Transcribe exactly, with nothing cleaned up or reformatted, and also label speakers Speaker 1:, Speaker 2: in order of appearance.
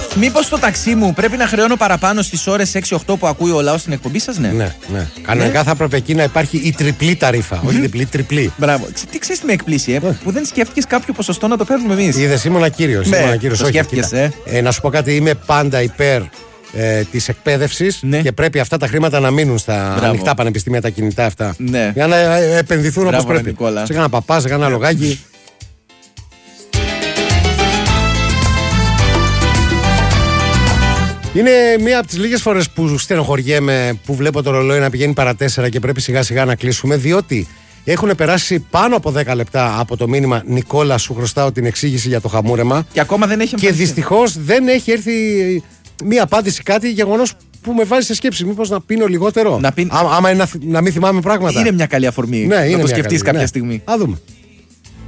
Speaker 1: Μήπως στο ταξί μου πρέπει να χρεώνω παραπάνω στις ώρες έξι οχτώ που ακούει ο λαός στην εκπομπή σας, ναι.
Speaker 2: Ναι, ναι. Κανονικά θα έπρεπε εκεί να υπάρχει η τριπλή ταρήφα. Όχι διπλή, τριπλή.
Speaker 1: Μπράβο. Τι ξέρεις τι με εκπλήσει, ε, που δεν σκέφτηκες κάποιο ποσοστό να το παίρνουμε εμείς.
Speaker 2: Είδες, ήμουν κύριος.
Speaker 1: Ναι, το σκέφτηκες, ε.
Speaker 2: ε. Να σου πω κάτι, είμαι πάντα υπέρ ε, της εκπαίδευσης, ναι. Και πρέπει αυτά τα χρήματα να μείνουν στα Μπράβο. ανοιχτά πανεπιστήμια, τα κινητά αυτά.
Speaker 1: Ναι.
Speaker 2: Για να επενδυθούν όπως πρέπει.
Speaker 1: Νικόλα.
Speaker 2: Σε κάνα παπά, σε κάνα λογάκι. Είναι μία από τις λίγες φορές που στενοχωριέμαι που βλέπω το ρολόι να πηγαίνει παρά τέσσερα και πρέπει σιγά σιγά να κλείσουμε, διότι έχουν περάσει πάνω από δέκα λεπτά από το μήνυμα «Νικόλα, σου χρωστάω την εξήγηση για το χαμούρεμα».
Speaker 1: Και ακόμα δεν έχει
Speaker 2: Και δυστυχώς δεν έχει έρθει μία απάντηση, κάτι γεγονός που με βάζει σε σκέψη. Μήπως να πίνω λιγότερο.
Speaker 1: Να πίν...
Speaker 2: Άμα, άμα είναι να, να μην θυμάμαι πράγματα.
Speaker 1: Είναι μια καλή αφορμή
Speaker 2: ναι,
Speaker 1: να το σκεφτείς
Speaker 2: καλή,
Speaker 1: κάποια
Speaker 2: ναι.
Speaker 1: στιγμή.
Speaker 2: Α δούμε.